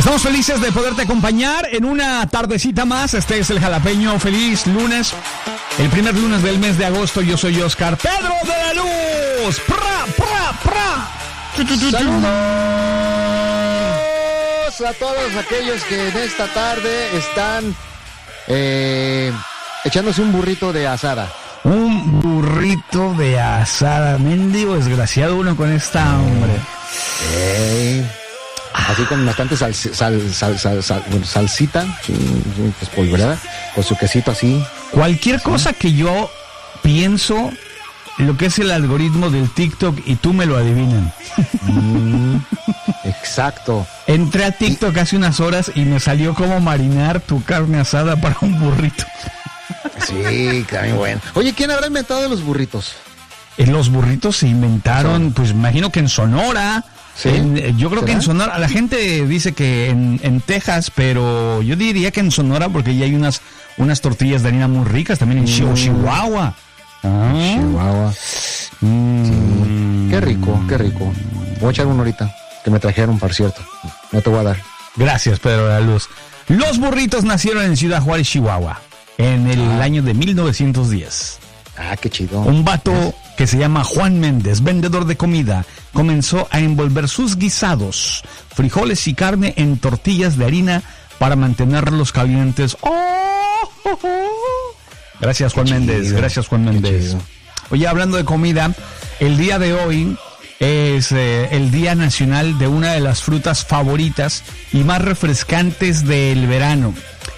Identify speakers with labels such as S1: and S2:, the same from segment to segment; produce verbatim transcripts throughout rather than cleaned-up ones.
S1: Estamos felices de poderte acompañar en una tardecita más. Este es el Jalapeño. Feliz lunes. El primer lunes del mes de agosto. Yo soy Oscar Pedro de la Luz. ¡Pra, pra, pra!
S2: ¡Saludos a todos aquellos que en esta tarde están eh, echándose un burrito de asada!
S1: Un burrito de asada. Mendigo desgraciado uno con esta, hombre.
S2: Eh, así con bastante sal, sal, sal, sal, sal, bueno, salsita, espolvoreada, con su quesito así.
S1: Cualquier cosa que yo pienso, lo que es el algoritmo del TikTok y tú me lo adivinan.
S2: Mm, exacto.
S1: Entré a TikTok y... hace unas horas y me salió como marinar tu carne asada para un burrito.
S2: Sí, también bueno. Oye, ¿quién habrá inventado los burritos?
S1: Eh, los burritos se inventaron, sí. Pues imagino que en Sonora. ¿Sí? En, yo creo ¿Será? que en Sonora, la gente dice que en, en Texas, pero yo diría que en Sonora porque ya hay unas, unas tortillas de harina muy ricas, también en mm. Chihuahua.
S2: Ah. Chihuahua. Mm. Sí. Qué rico, qué rico. Voy a echar uno ahorita, que me trajeron, por cierto. No te voy a dar.
S1: Gracias, Pedro de la Luz. Los burritos nacieron en Ciudad Juárez, Chihuahua, en el ah. año de mil novecientos diez.
S2: Ah, qué chido.
S1: Un vato que se llama Juan Méndez, vendedor de comida, comenzó a envolver sus guisados, frijoles y carne en tortillas de harina para mantenerlos calientes. ¡Oh! oh, oh! Gracias, Juan Méndez. Gracias, Juan Méndez. Oye, hablando de comida, el día de hoy es eh, el Día Nacional de una de las frutas favoritas y más refrescantes del verano.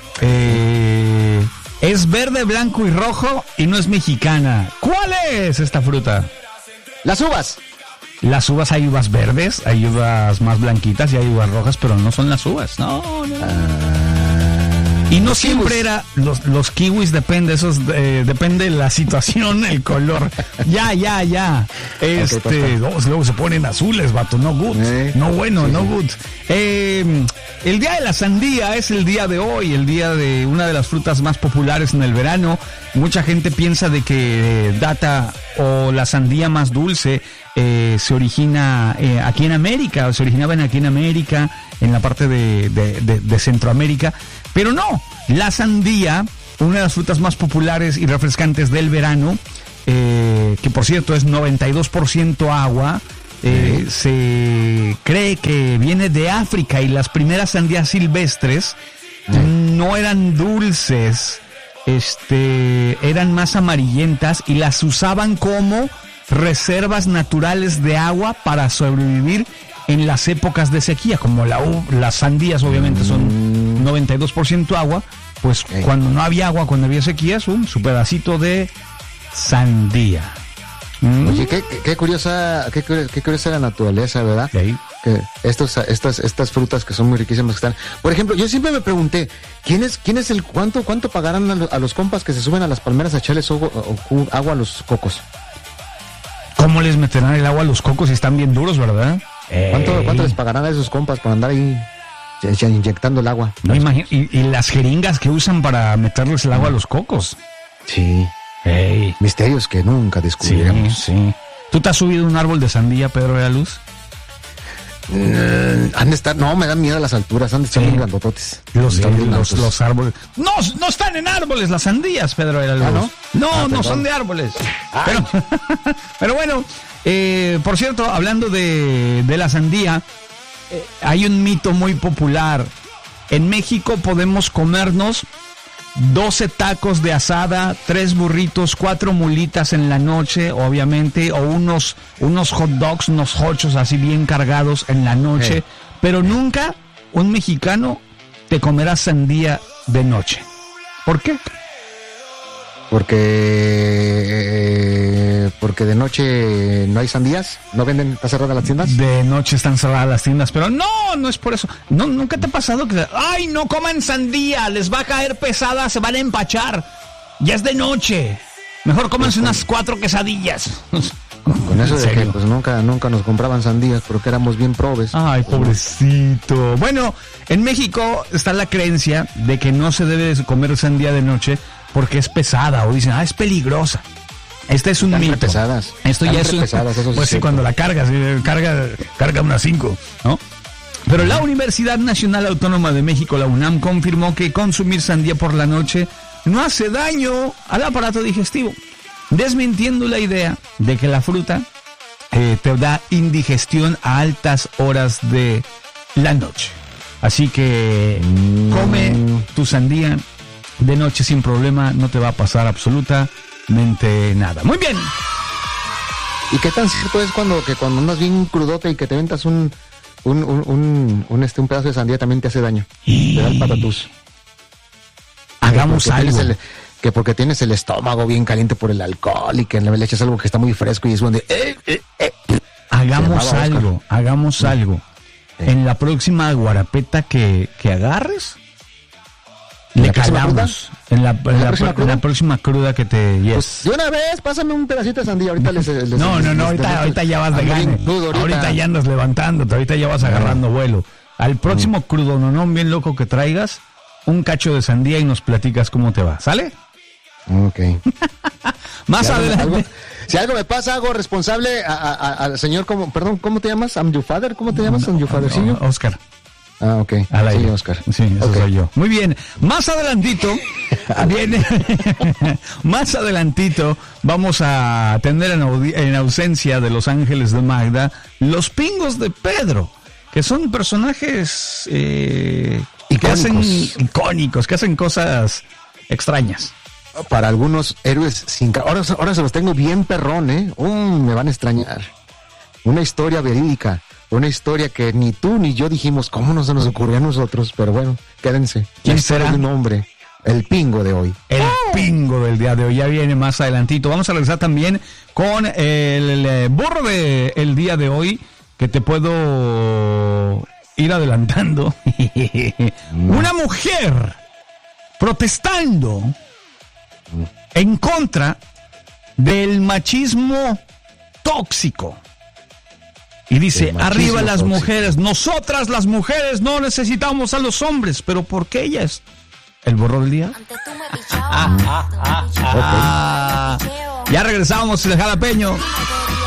S1: Eh... Es verde, blanco y rojo y no es mexicana. ¿Cuál es esta fruta?
S2: Las uvas.
S1: Las uvas, hay uvas verdes, hay uvas más blanquitas y hay uvas rojas, pero no son las uvas. No, no. Uh, y no siempre kiwis. era, los, los kiwis depende, esos, eh, depende de la situación, el color. Ya, ya, ya. Este, okay, oh, luego se ponen azules, vato, no good. Eh, no bueno, sí, no sí. good. Eh, el día de la sandía es el día de hoy, el día de una de las frutas más populares en el verano. Mucha gente piensa de que eh, data o la sandía más dulce eh, se origina eh, aquí en América, o se originaban aquí en América, en la parte de, de, de, de Centroamérica, pero no, la sandía, una de las frutas más populares y refrescantes del verano, eh, que por cierto es noventa y dos por ciento agua, Eh, se cree que viene de África y las primeras sandías silvestres mm. no eran dulces, este, eran más amarillentas y las usaban como reservas naturales de agua para sobrevivir en las épocas de sequía. Como la, las sandías obviamente son noventa y dos por ciento agua, pues okay. cuando no había agua, cuando había sequías, um, su pedacito de sandía.
S2: Oye, qué, qué, qué curiosa, qué, qué curiosa la naturaleza, ¿verdad?
S1: Sí.
S2: Que estos, estas, estas frutas que son muy riquísimas que están. Por ejemplo, yo siempre me pregunté, ¿quién es, quién es el cuánto, cuánto pagarán a los, a los compas que se suben a las palmeras a echarles agua, agua a los cocos?
S1: ¿Cómo les meterán el agua a los cocos si están bien duros, verdad?
S2: ¿Cuánto, cuánto les pagarán a esos compas por andar ahí inyectando el agua?
S1: No imagino, y, y las jeringas que usan para meterles el agua a los cocos.
S2: Sí.
S1: Hey.
S2: Misterios que nunca descubriremos.
S1: Sí, sí. ¿Tú te has subido a un árbol de sandía, Pedro de la Luz?
S2: Uh, han de estar, no, me dan miedo a las alturas, han de estar sí. muy grandototes.
S1: Los, sí, los, los árboles. No, no están en árboles las sandías, Pedro de la Luz. ¿Ah, no? No, ah, no son de árboles. Pero, pero bueno, eh, por cierto, hablando de, de la sandía, eh, hay un mito muy popular. En México podemos comernos doce tacos de asada, tres burritos, cuatro mulitas en la noche, obviamente, o unos, unos hot dogs, unos hochos así bien cargados en la noche, hey. pero hey. nunca un mexicano te comerá sandía de noche. ¿Por qué?
S2: Porque eh, porque de noche no hay sandías, no venden, ¿está cerradas las tiendas?
S1: De noche están cerradas las tiendas, pero no, no es por eso. No, nunca te ha pasado que, ay, no coman sandía, les va a caer pesada, se van a empachar. Ya es de noche. Mejor cómanse pues, unas cuatro quesadillas.
S2: Con, con eso de que pues nunca, nunca nos compraban sandías porque éramos bien probes.
S1: Ay, pobrecito. Bueno, en México está la creencia de que no se debe comer sandía de noche porque es pesada, o dicen, ah, es peligrosa. Este es un
S2: Están
S1: mito.
S2: Pesadas.
S1: Esto
S2: Están
S1: ya es un,
S2: pesadas, eso
S1: pues sí,
S2: sí,
S1: cuando la cargas, carga, carga unas cinco, ¿no? Pero la Universidad Nacional Autónoma de México, la UNAM, confirmó que consumir sandía por la noche no hace daño al aparato digestivo, desmintiendo la idea de que la fruta eh, te da indigestión a altas horas de la noche. Así que come tu sandía de noche sin problema, no te va a pasar absolutamente nada. Muy bien.
S2: ¿Y qué tan cierto es cuando que cuando andas bien crudote y que te ventas un un, un, un, un, este, un pedazo de sandía también te hace daño?
S1: Y...
S2: te da el patatús.
S1: Hagamos algo.
S2: El, que porque tienes el estómago bien caliente por el alcohol y que le echas algo que está muy fresco y es donde... Eh, eh, eh.
S1: Hagamos algo, hagamos sí. algo. Sí. En la próxima guarapeta que, que agarres, le calamos. En la, en, ¿En, la, la en la próxima cruda que te... Yes.
S2: Pues, de una vez, pásame un pedacito de sandía. Ahorita les... les
S1: no,
S2: les,
S1: no, no,
S2: les,
S1: ahorita,
S2: les,
S1: ahorita ya vas de gane. Ahorita. ahorita ya andas levantándote, ahorita ya vas agarrando no. vuelo. Al próximo mm. crudo, no, no, bien loco que traigas, un cacho de sandía y nos platicas cómo te va. ¿Sale?
S2: Ok.
S1: Más
S2: si
S1: adelante.
S2: Algo, si algo me pasa, hago responsable al señor, como, perdón, ¿cómo te llamas? ¿I'm your father? ¿Cómo te llamas? ¿I'm your father?
S1: No, Oscar.
S2: Ah, ok.
S1: Al aire.
S2: Sí, Oscar.
S1: Sí, eso
S2: okay.
S1: soy yo. Muy bien. Más adelantito, viene, más adelantito, vamos a tener en, audi- en ausencia de Los Ángeles de Magda, los Pingos de Pedro, que son personajes eh, que hacen icónicos, que hacen cosas extrañas.
S2: Para algunos héroes sin... Ahora, ahora se los tengo bien perrón, ¿eh? Um, me van a extrañar. Una historia verídica. Una historia que ni tú ni yo dijimos, ¿cómo no se nos ocurrió a nosotros? Pero bueno, quédense.
S1: ¿Quién será?
S2: Un hombre, el pingo de hoy.
S1: El pingo del día de hoy, ya viene más adelantito. Vamos a regresar también con el, el burro del día de hoy, que te puedo ir adelantando. No. Una mujer protestando en contra del machismo tóxico. Y dice, arriba las tóxico. mujeres, nosotras las mujeres no necesitamos a los hombres, pero ¿por qué ellas? ¿El borro del día? ah, ah, ah, ah, ah. Ya regresamos, el jalapeño.